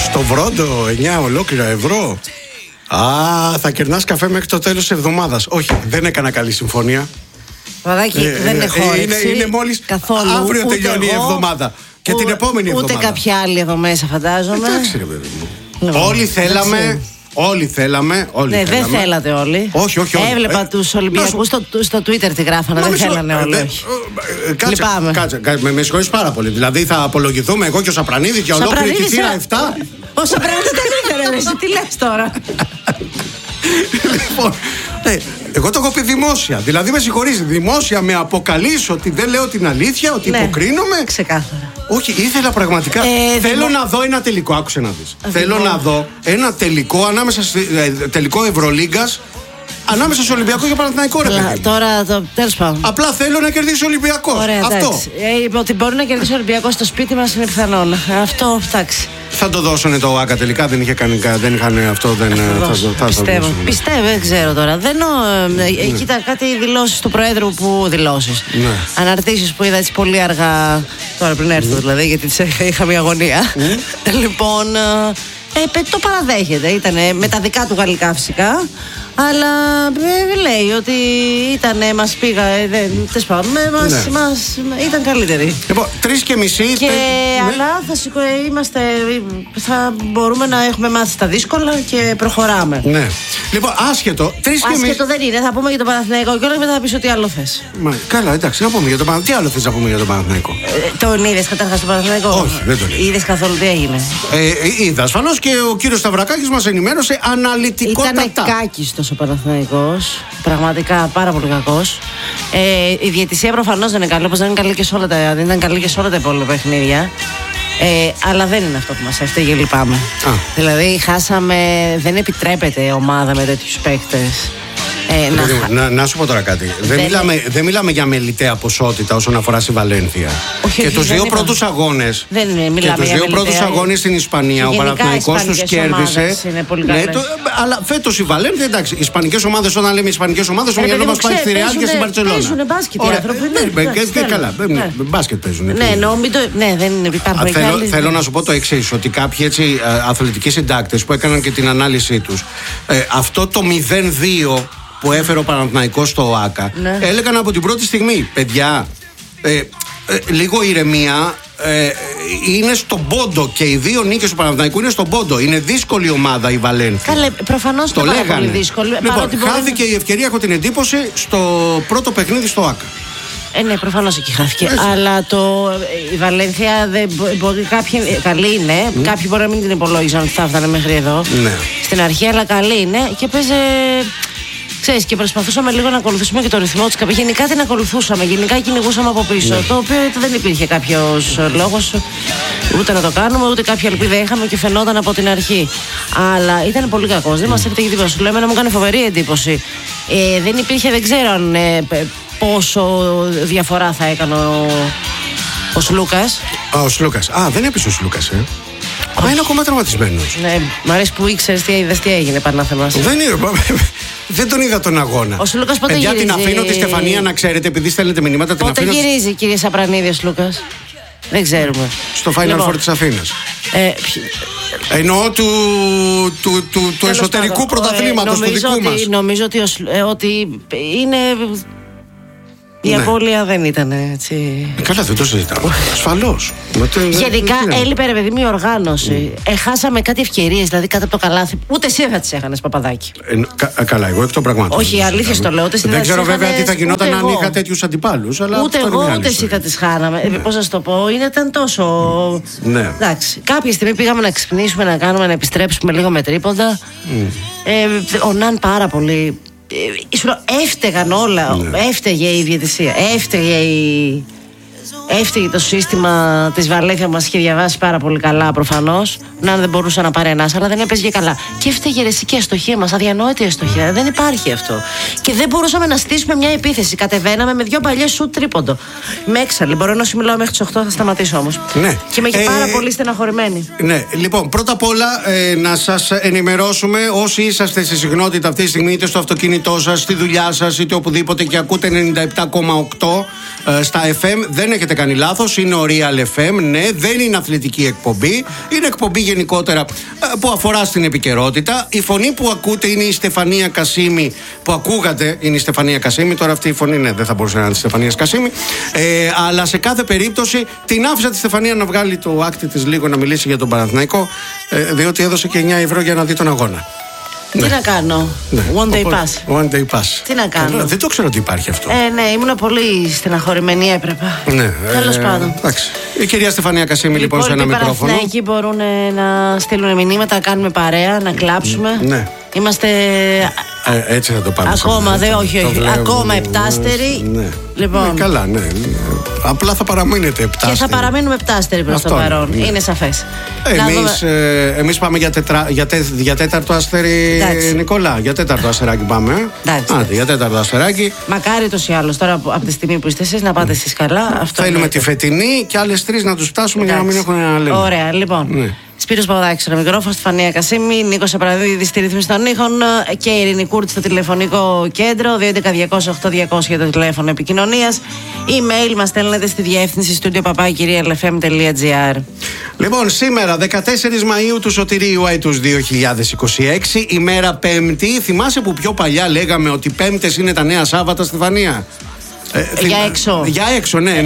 Στο Βρόντο 9 ολόκληρα ευρώ. Α, θα κερνάς καφέ μέχρι το τέλος της εβδομάδας. Όχι, δεν έκανα καλή συμφωνία. Παπαδάκι, δεν έχω όρεξη. Είναι μόλις καθόλου. Αύριο τελειώνει η εβδομάδα. Και την επόμενη εβδομάδα. Ούτε κάποια άλλη εδώ μέσα, φαντάζομαι. Εντάξει, ρε παιδί μου. Όλοι θέλαμε. Όλοι θέλαμε. Ναι, δεν θέλατε όλοι. Όχι. Έβλεπα τους Ολυμπιακούς στο Twitter τι γράφανε. Δεν θέλανε όλοι. Κάτσε. Με συγχωρείς πάρα πολύ. Δηλαδή θα απολογηθούμε εγώ και ο Σαπρανίδης για ολόκληρη τη θύρα 7. Ο Σαπρανίδης δεν ήθελε, εσύ τι λες τώρα. Λοιπόν, εγώ το έχω πει δημόσια. Δηλαδή με συγχωρείς, δημόσια με αποκαλείς ότι δεν λέω την αλήθεια, ότι υποκρίνομαι. Ξεκάθαρα. Όχι, ήθελα πραγματικά. Θέλω να δω ένα τελικό. Άκουσε να δεις. Θέλω να δω ένα τελικό ανάμεσα τελικό Ευρωλίγκας ανάμεσα στο Ολυμπιακό και Παναθηναϊκό, ρε παιδί. Τώρα, τέλος πάντων. Απλά θέλω να κερδίσει ο Ολυμπιακός. Ωραία, αυτό. Ότι μπορεί να κερδίσει ο Ολυμπιακός στο σπίτι μας είναι πιθανόν. Αυτό, εντάξει. Θα το δώσουν το ΆΚΑ τελικά, δεν είχαν αυτό, Πιστεύω, δεν ξέρω τώρα. Κοίτα, κάτι δηλώσεις του Προέδρου που δηλώσεις. Ναι. Αναρτήσεις που είδα έτσι πολύ αργά, τώρα πριν έρθω δηλαδή, γιατί είχα μια αγωνία. Λοιπόν, το παραδέχεται. Ήταν με τα δικά του γαλλικά φυσικά. Αλλά λέει ότι μας πήγα. Ήταν καλύτεροι. Λοιπόν, 3:30. Αλλά θα μπορούμε να έχουμε μάθει τα δύσκολα και προχωράμε. Ναι. Λοιπόν, άσχετο. 3:30. Άσχετο δεν είναι. Θα πούμε για τον Παναθηναϊκό και όλα μετά θα πεις ότι άλλο θες. Καλά, εντάξει, να πούμε για τον Παναθηναϊκό. Τι άλλο θες να πούμε για τον Παναθηναϊκό? Τον είδες καταρχάς τον Παναθηναϊκό? Όχι, δεν τον είδα. Είδες καθόλου τι έγινε? Είδα ασφαλώς και ο κύριος Σταυρακάκης μας ενημέρωσε αναλυτικότατα. Ήταν κάκιστος ο Παναθηναϊκός. Πραγματικά πάρα πολύ κακός. Η διαιτησία προφανώς δεν είναι καλή, όπως δεν ήταν καλή και σε όλα τα υπόλοιπα παιχνίδια. Αλλά δεν είναι αυτό που μας έφταιγε, λυπάμαι. Δηλαδή χάσαμε, δεν επιτρέπεται ομάδα με τέτοιους παίκτες. Να σου πω τώρα κάτι. Δεν μιλάμε για μελιτέα ποσότητα όσον αφορά στη Βαλένθια. Και τους δύο πρώτους αγώνες. Στην Ισπανία ο Παναθηναϊκός τους κέρδισε. Αλλά φέτος η Βαλένθια, εντάξει, οι ισπανικές ομάδες, όταν λέμε ισπανικές ομάδες, στο μυαλό μας πάει στη Ρεάλ και στην Μπαρτσελόνα. Παίζουν μπάσκετ οι άνθρωποι. Καλά, μπάσκετ παίζουν. Ναι, δεν υπάρχουν. Θέλω να σου πω το εξής, ότι κάποιοι έτσι αθλητικοί συντάκτες που έκαναν και την ανάλυση τους, αυτό το 0-2 που έφερε ο Παναθηναϊκός στο ΆΚΑ, έλεγαν από την πρώτη στιγμή, παιδιά, λίγο ηρεμία, είναι στον πόντο και οι δύο νίκες του Παναθηναϊκού είναι στον πόντο. Είναι δύσκολη ομάδα η Βαλένθια. Καλέ, προφανώς το λέγανε. Πολύ δύσκολη. Λοιπόν, χάθηκε η ευκαιρία, έχω την εντύπωση, στο πρώτο παιχνίδι στο ΆΚΑ. Ναι, προφανώς εκεί χάθηκε. Αλλά η Βαλένθια κάποιοι καλή είναι. Κάποιοι μπορεί να μην την υπολόγιζαν ότι θα έφτανε μέχρι εδώ. Ναι. Στην αρχή, αλλά καλή είναι και παίζε. Ξέρεις, και προσπαθούσαμε λίγο να ακολουθήσουμε και το ρυθμό της. Γενικά την ακολουθούσαμε, γενικά κυνηγούσαμε από πίσω. Ναι. Το οποίο δεν υπήρχε κάποιος λόγος ούτε να το κάνουμε, ούτε κάποια ελπίδα είχαμε και φαινόταν από την αρχή. Αλλά ήταν πολύ κακός, δεν μας έφταιγε τίποτα. Σου λέω, εμένα μου έκανε φοβερή εντύπωση. Δεν υπήρχε, δεν ξέρω αν πόσο διαφορά θα έκανε ο Σλούκας. Ο Σλούκας. Δεν έπεσε ο Σλούκας, είναι ακόμα τραυματισμένος. Ναι, μ' αρέσει που ήξερες τι έγινε, Πανάθεμας. Δεν τον είδα τον αγώνα. Ο Σλούκας πότε γυρίζει? Την αφήνω τη Στεφανία να ξέρετε, επειδή στέλνετε μηνύματα. Πότε γυρίζει, κύριε Σαπρανίδη, ο Σλούκας? Δεν ξέρουμε. Στο Final Four της Αθήνας. Εννοώ του εσωτερικού πρωταθλήματος, του δικού μας. Νομίζω ότι είναι. Η απώλεια δεν ήταν έτσι. Καλά, δεν το συζητάω. Ασφαλώς. Γενικά έλειπε, ρε παιδί μου, η οργάνωση. Χάσαμε κάτι ευκαιρίες, δηλαδή κάτω από το καλάθι. Ούτε εσύ δεν θα τις έχανες, Παπαδάκη. Καλά, εγώ εκ των πραγμάτων. Όχι, αλήθεια το λέω. Δεν ξέρω βέβαια τι θα γινόταν αν είχα τέτοιους αντιπάλους. Ούτε εγώ, ούτε εσύ θα τις χάναμε. Πώς να σου το πω, ήταν τόσο. Ναι. Εντάξει. Κάποια στιγμή πήγαμε να ξυπνήσουμε, να κάνουμε, να επιστρέψουμε λίγο με τρίποντα. Ο Ναν πάρα πολύ. Έφταιγαν όλα. Έφταιγε η διαιτησία. Έφταιγε το σύστημα της Βαλένθια που μας είχε διαβάσει πάρα πολύ καλά, προφανώς. Να δεν μπορούσε να πάρει ένας, αλλά δεν έπαιζε καλά. Και έφταιγε και η αστοχία μας, αδιανόητη αστοχία. Δεν υπάρχει αυτό. Και δεν μπορούσαμε να στήσουμε μια επίθεση. Κατεβαίναμε με δύο παλιές σουτ τρίποντο. Με έξαλλη. Μπορώ να σου μιλάω μέχρι τις 8, θα σταματήσω όμως. Ναι. Και με έχει πάρα πολύ στεναχωρημένη. Ναι, λοιπόν, πρώτα απ' όλα να σας ενημερώσουμε όσοι είσαστε στη συχνότητα αυτή τη στιγμή, είτε στο αυτοκίνητό σας, στη δουλειά σας, είτε οπουδήποτε και ακούτε 97,8 στα FM. Δεν έχετε κάνει λάθος, είναι ο Real FM. Ναι, δεν είναι αθλητική εκπομπή. Είναι εκπομπή γενικότερα που αφορά στην επικαιρότητα. Η φωνή που ακούτε είναι η Στεφανία Κασίμη. Που ακούγατε είναι η Στεφανία Κασίμη. Τώρα αυτή η φωνή, ναι, δεν θα μπορούσε να είναι τη Στεφανία Κασίμη. Αλλά σε κάθε περίπτωση την άφησα τη Στεφανία να βγάλει το άκτη της λίγο να μιλήσει για τον Παναθηναϊκό. Διότι έδωσε και 9 ευρώ για να δει τον αγώνα. Τι να κάνω. Ναι. One day pass. One day pass. Τι να κάνω. Δεν το ξέρω ότι υπάρχει αυτό. Ναι, ήμουν πολύ στεναχωρημένη, έπρεπα. Ναι. Τέλος πάντων. Εντάξει. Η κυρία Στεφανία Κασίμη λοιπόν σε ένα μικρόφωνο. Εκεί μπορούν να στείλουν μηνύματα, να κάνουμε παρέα, να κλάψουμε. Ναι. Είμαστε. Έτσι θα το πάμε. Ακόμα, όχι. Ακόμα επτάστεροι. Ναι. Λοιπόν. Καλά, ναι. Απλά θα παραμείνετε επτάστεροι. Και θα παραμείνουμε επτάστεροι προς το παρόν. Ναι. Είναι σαφές. Εμείς πάμε για τέταρτο αστέρι, Νικόλα. Για τέταρτο αστεράκι πάμε. Άντε, για τέταρτο αστεράκι. Μακάρι ούτως ή άλλως τώρα από τη στιγμή που είστε εσείς να πάτε εσείς καλά. Θέλουμε τη φετινή και άλλες 3 να τους φτάσουμε για να μην έχουν ένα λέμε. Ωραία, λοιπόν. Ναι. Σπύρος Παπαδάκης στο μικρόφωνο, Στεφανία Κασίμη, Νίκος Απραδίδης στη ρύθμιση των ήχων και η Ειρήνη Κούρτ στο τηλεφωνικό κέντρο 211-200-8200 για το τηλέφωνο επικοινωνίας. Email μας στέλνετε στη διεύθυνση studio@realfm.gr. Λοιπόν, σήμερα 14 Μαΐου του Σωτηρίου έτους 2026, ημέρα Πέμπτη. Θυμάσαι που πιο παλιά λέγαμε ότι Πέμπτες είναι τα νέα Σάββατα, Στεφανία? Για έξω. Για έξω, ναι.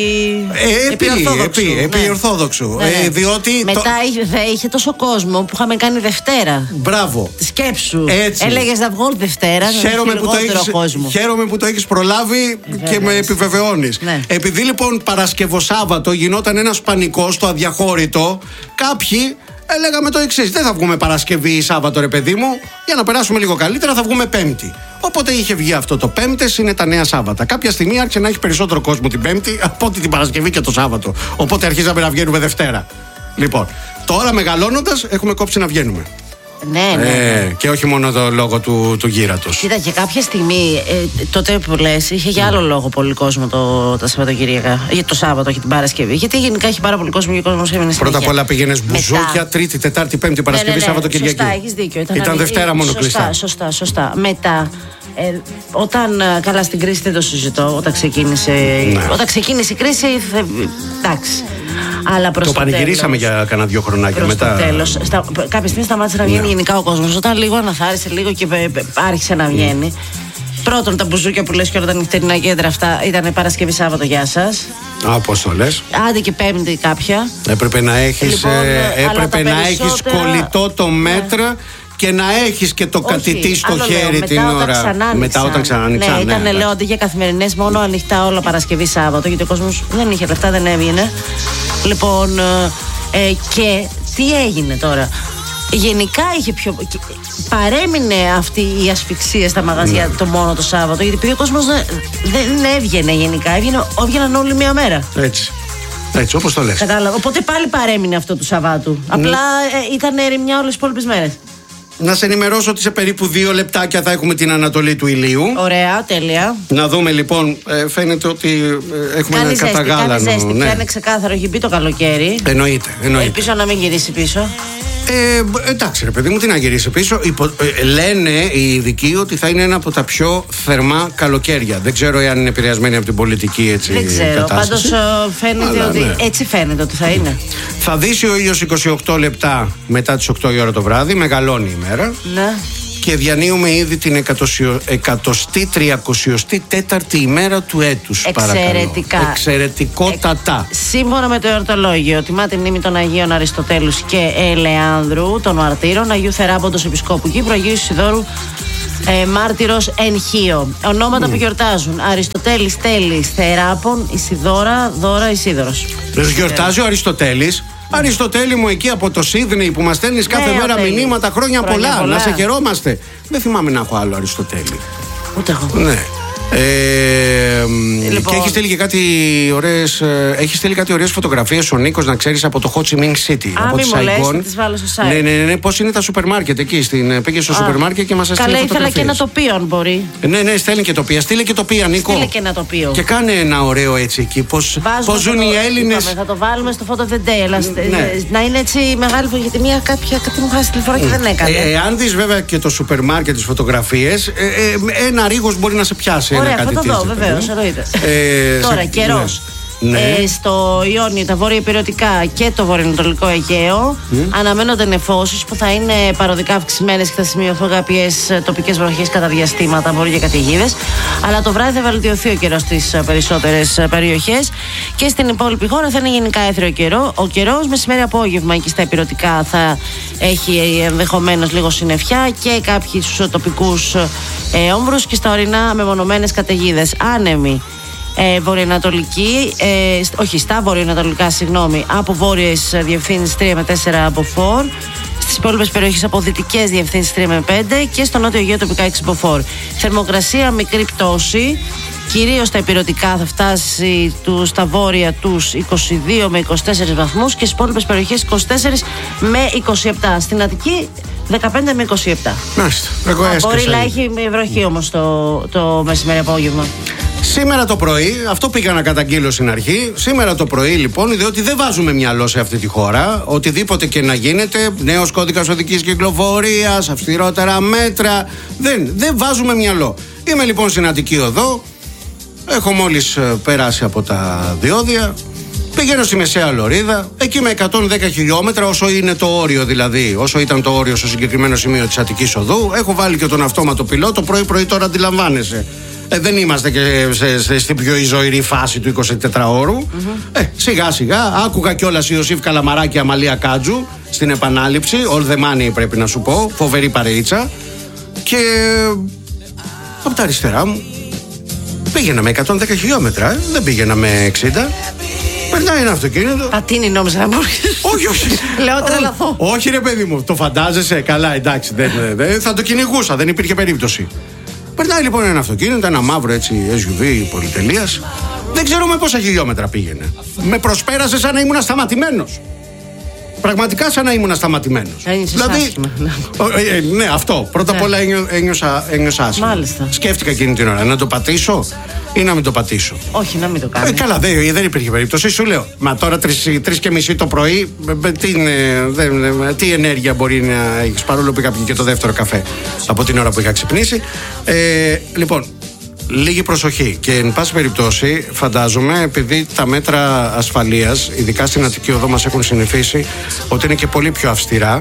Επί Ορθόδοξου. Ναι. Διότι. Μετά θα είχε τόσο κόσμο που είχαμε κάνει Δευτέρα. Μπράβο. Σκέψου. Έλεγες να βγω Δευτέρα. Χαίρομαι που το έχεις προλάβει και με επιβεβαιώνεις. Ναι. Επειδή λοιπόν Παρασκευοσάββατο γινόταν ένας πανικός στο αδιαχώρητο, κάποιοι λέγαμε το εξής: δεν θα βγούμε Παρασκευή ή Σάββατο, ρε παιδί μου, για να περάσουμε λίγο καλύτερα, θα βγούμε Πέμπτη. Οπότε είχε βγει αυτό το Πέμπτες είναι τα νέα Σάββατα. Κάποια στιγμή άρχισε να έχει περισσότερο κόσμο την Πέμπτη από ότι την Παρασκευή και το Σάββατο. Οπότε αρχίζαμε να βγαίνουμε Δευτέρα. Λοιπόν, τώρα μεγαλώνοντας έχουμε κόψει να βγαίνουμε. Ναι. Και όχι μόνο το λόγο του γύρατος. Κοίτα, και κάποια στιγμή, τότε που λες, είχε για άλλο λόγο πολύ κόσμο τα Σαββατοκύριακα. Για το Σάββατο και την Παρασκευή. Γιατί γενικά έχει πάρα πολύ κόσμο και ο κόσμος έμεινε συνέχεια. Πρώτα απ' όλα πήγαινες μπουζούκια, Τρίτη, Τετάρτη, Πέμπτη, Παρασκευή, Σάββατο, Κυριακή. Σωστά, έχεις δίκιο. Ήταν Δευτέρα μόνο κλειστά. Σωστά. Μετά. Όταν καλά στην κρίση δεν το συζητώ. Όταν ξεκίνησε η κρίση, εντάξει. Αλλά προς το πανηγυρίσαμε για κανένα 2 χρονάκια μετά. Στο τέλος, κάποια στιγμή σταμάτησε να βγαίνει γενικά ο κόσμος. Όταν λίγο αναθάρισε λίγο και άρχισε να βγαίνει. Πρώτον, τα μπουζούκια που λες και όλα τα νυχτερινά κέντρα αυτά ήταν Παρασκευή, Σάββατο, γεια σας. Πώς το λες. Άντε και Πέμπτη κάποια. Έπρεπε να έχεις κολλητό το μέτρο. Και να έχεις και το κατητή στο χέρι την ώρα. Μετά όταν ξανάνοιξαν. Ναι, ήταν λέω αντί για καθημερινές μόνο ανοιχτά όλα Παρασκευή, Σάββατο. Γιατί ο κόσμος δεν είχε λεφτά, δεν έβγαινε. Λοιπόν, και τι έγινε τώρα. Γενικά είχε παρέμεινε αυτή η ασφυξία στα μαγαζιά το μόνο το Σάββατο. Γιατί επειδή ο κόσμος δεν έβγαινε γενικά, έβγαιναν όλη μία μέρα. Έτσι, όπως το λες. Κατάλαβα. Οπότε πάλι παρέμεινε αυτό του Σαββάτου. Απλά ήταν ερημιά όλες τις υπόλοιπες μέρες. Να σε ενημερώσω ότι σε περίπου 2 λεπτάκια θα έχουμε την ανατολή του ηλίου. Ωραία, τέλεια. Να δούμε λοιπόν, φαίνεται ότι έχουμε ένα καταγάλανο. Κάνει ζέστη, πια είναι ξεκάθαρο, έχει μπει το καλοκαίρι. Εννοείται. Ελπίζω να μην γυρίσει πίσω. Εντάξει ρε παιδί μου, τι να γυρίσει πίσω. Λένε οι ειδικοί ότι θα είναι ένα από τα πιο θερμά καλοκαίρια. Δεν ξέρω εάν είναι επηρεασμένοι από την πολιτική έτσι. Δεν ξέρω, πάντως φαίνεται ότι έτσι φαίνεται ότι θα είναι. Θα δύσει ο ήλιος 28 λεπτά μετά τις 8 η ώρα το βράδυ. Μεγαλώνει η μέρα. Ναι. Και διανύουμε ήδη την 134η ημέρα του έτους. Εξαιρετικά. Εξαιρετικότατα. Σύμφωνα με το εορτολόγιο, τιμά τη μνήμη των Αγίων Αριστοτέλους και Ελεάνδρου, των μαρτύρων, Αγίου Θεράποντος Επισκόπου Κύπρου, Αγίου Ισιδώρου Μάρτυρος Ενχείο. Ονόματα που γιορτάζουν: Αριστοτέλης, Τέλης, Θεράπων, Ισιδώρα, Δώρα, Ισίδωρος. Γιορτάζει ο Αριστοτέλης. Αριστοτέλη μου, εκεί από το Σίδνεϊ που μας στέλνεις κάθε μέρα μηνύματα, χρόνια πολλά. Να σε χαιρόμαστε. Δεν θυμάμαι να έχω άλλο Αριστοτέλη. Ούτε εγώ. Ναι. Λοιπόν. Και έχει στείλει και κάτι ωραίες φωτογραφίες ο Νίκος, να ξέρεις, από το Ho Chi Minh City. Από τη Σαϊγκόν. Ναι. Πώς είναι τα σούπερ μάρκετ εκεί. Πήγε στο σούπερ μάρκετ και μας έστειλε φωτογραφίες. Καλά, ήθελα και ένα τοπίο, αν μπορεί. Ναι, στέλνει και τοπία. Στείλε και τοπία, Νίκο. Στείλε και ένα τοπίο. Και κάνε ένα ωραίο έτσι εκεί. Πώς ζουν οι Έλληνες. Θα το βάλουμε στο Photo of the Day. Να είναι έτσι μεγάλη, γιατί κάτι μου χάσει τηλεφορά και δεν έκανε. Εάν δεις βέβαια και το σούπερ μάρκετ τις φωτογραφίες, ένα ρίγος μπορεί να σε πιάσει. Ωραία, θα το δω, βεβαίως, εννοείται. Τώρα, καιρός. στο Ιόνιο, τα βόρεια υπηρετικά και το βορειοανατολικό Αιγαίο. Αναμένονται νεφώσεις που θα είναι παροδικά αυξημένες και θα σημειωθούν κάποιες τοπικές βροχές κατά διαστήματα, μπορεί και καταιγίδες. Αλλά το βράδυ θα βελτιωθεί ο καιρός στις περισσότερες περιοχές και στην υπόλοιπη χώρα θα είναι γενικά έθριο καιρό. Ο καιρός μεσημέρι απόγευμα και στα υπηρετικά θα έχει ενδεχομένως λίγο συννεφιά και κάποιους τοπικούς όμβρους και στα ορεινά μεμονωμένες καταιγίδες. Άνεμοι στα βορειοανατολικά, από βόρειες διευθύνσεις 3 με 4 από φόρ. Στις υπόλοιπες περιοχές από δυτικές διευθύνσεις 3 με 5 και στο νότιο Αιγαίο τοπικά 6 από φόρ. Θερμοκρασία μικρή πτώση. Κυρίως στα υπηρετικά θα φτάσει στα βόρεια τους 22 με 24 βαθμούς και στις υπόλοιπες περιοχές 24 με 27. Στην Αττική 15 με 27. Μάλιστα. Μπορεί να έχει βροχή όμως το μεσημέρι απόγευμα. Σήμερα το πρωί, αυτό πήγα να καταγγείλω στην αρχή. Σήμερα το πρωί, λοιπόν, διότι δεν βάζουμε μυαλό σε αυτή τη χώρα, οτιδήποτε και να γίνεται, νέος κώδικας οδικής κυκλοφορίας, αυστηρότερα μέτρα. Δεν βάζουμε μυαλό. Είμαι λοιπόν στην Αττική Οδό. Έχω μόλις περάσει από τα διόδια. Πηγαίνω στη Μεσαία Λωρίδα, εκεί με 110 χιλιόμετρα, όσο είναι το όριο δηλαδή, όσο ήταν το όριο στο συγκεκριμένο σημείο της Αττικής Οδού. Έχω βάλει και τον αυτόματο πιλότο, πρωί-πρωί τώρα αντιλαμβάνεσαι. Δεν είμαστε και στην πιο ζωηρή φάση του 24ωρου. Σιγά σιγά. Άκουγα κιόλας Ιωσήφ Καλαμαράκη, Αμαλία Κάτζου στην επανάληψη. All the money πρέπει να σου πω. Φοβερή παρεΐτσα. Και από τα αριστερά μου πήγαινα με 110 χιλιόμετρα. Δεν πήγαινα με 60. Περνάει ένα αυτοκίνητο. Πατίνι νόμιζα να μπορεί. Όχι. Λέω τρελαθώ. Όχι ρε παιδί μου, το φαντάζεσαι. Καλά, εντάξει. Θα το κυνηγούσα, δεν υπήρχε περίπτωση. Περνάει λοιπόν ένα αυτοκίνητο, ένα μαύρο έτσι SUV πολυτελείας. Δεν ξέρω με πόσα χιλιόμετρα πήγαινε. Με προσπέρασε σαν να ήμουν σταματημένος. Πραγματικά σαν να ήμουν σταματημένος. Δηλαδή. Ναι, αυτό. Πρώτα απ' όλα ένιωσα άσχημα. Μάλιστα. Σκέφτηκα εκείνη την ώρα να το πατήσω ή να μην το πατήσω. Όχι, να μην το κάνω. Καλά, δεν υπήρχε περίπτωση. Σου λέω, μα τώρα 3:30 το πρωί, τι ενέργεια μπορεί να έχεις, παρόλο που είχα πει και το δεύτερο καφέ από την ώρα που είχα ξυπνήσει. Λοιπόν, λίγη προσοχή και εν πάση περιπτώσει φαντάζομαι, επειδή τα μέτρα ασφαλείας ειδικά στην Αττική Οδό μας έχουν συνηθίσει ότι είναι και πολύ πιο αυστηρά,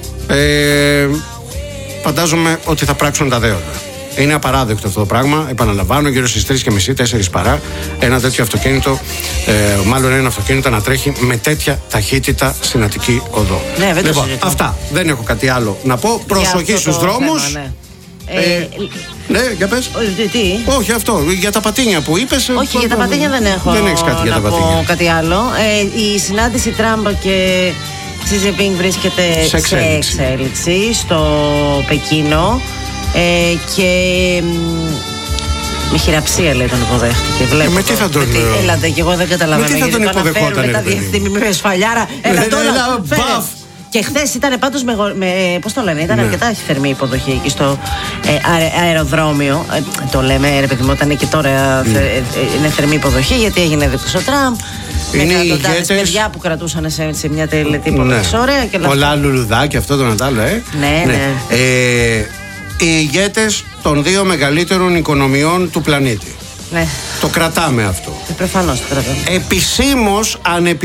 φαντάζομαι ότι θα πράξουν τα δέοντα. Είναι απαράδεκτο αυτό το πράγμα. Επαναλαμβάνω, γύρω στις 3:30, 4 παρά, ένα τέτοιο αυτοκίνητο, μάλλον ένα αυτοκίνητο να τρέχει με τέτοια ταχύτητα στην Αττική Οδό. Ναι, λοιπόν, αυτά. Δεν έχω κάτι άλλο να πω. Προσοχή στους δρόμους. Ναι, για πες. Τι? Όχι, αυτό. Για τα πατίνια που είπες. Όχι, για τα πατίνια δεν έχω. Δεν έχεις κάτι για τα πατίνια. Πω κάτι άλλο. Η συνάντηση Τραμπ και Xi Jinping βρίσκεται σε εξέλιξη στο Πεκίνο. Και με χειραψία λέει τον υποδέχτηκε. Με τι θα τον έλατε και εγώ δεν καταλαβαίνω. Με τι θα τον υποδεχόταν, μετά διευθύνει με σφαλιάρα. Και χθες ήταν πάντως πώς το λένε, ήταν αρκετά θερμή υποδοχή εκεί στο αεροδρόμιο. Το λέμε ρε παιδί μου, όταν και τώρα είναι θερμή υποδοχή, γιατί έγινε δεκτός ο Τραμπ. Είναι οι ηγέτες. Παιδιά που κρατούσαν σε μια τελετή υποδοχή. Ωραία. Πολλά λουλουδάκια, αυτό το Νατάλο, Ναι. Οι ηγέτες των 2 μεγαλύτερων οικονομιών του πλανήτη. Ναι. Το κρατάμε αυτό. Προφανώς το κρατάμε. Επισήμως,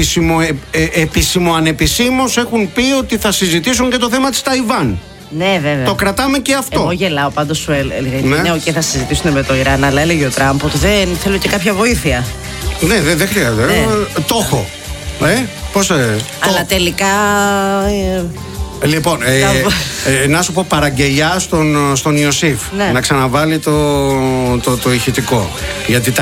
ανεπισήμως έχουν πει ότι θα συζητήσουν και το θέμα της Ταϊβάν. Ναι, βέβαια. Το κρατάμε και αυτό. Εγώ γελάω, πάντως σου έλεγα. Ναι, και θα συζητήσουν με το Ιράν, αλλά έλεγε ο Τραμπ ότι δεν θέλω και κάποια βοήθεια. Ναι, δεν χρειάζεται. Ναι. Το έχω. Πώς. Αλλά τελικά. Λοιπόν, να σου πω παραγγελιά στον Ιωσήφ, να ξαναβάλει το ηχητικό. Γιατί